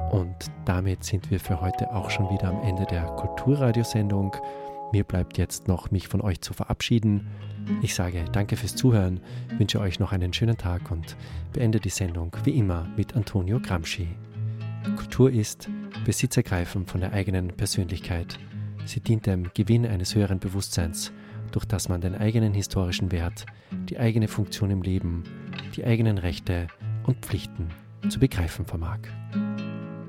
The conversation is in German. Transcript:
Und damit sind wir für heute auch schon wieder am Ende der Kulturradiosendung. Mir bleibt jetzt noch, mich von euch zu verabschieden. Ich sage danke fürs Zuhören, wünsche euch noch einen schönen Tag und beende die Sendung wie immer mit Antonio Gramsci. Kultur ist Besitzergreifen von der eigenen Persönlichkeit. Sie dient dem Gewinn eines höheren Bewusstseins, durch das man den eigenen historischen Wert, die eigene Funktion im Leben, die eigenen Rechte und Pflichten zu begreifen vermag.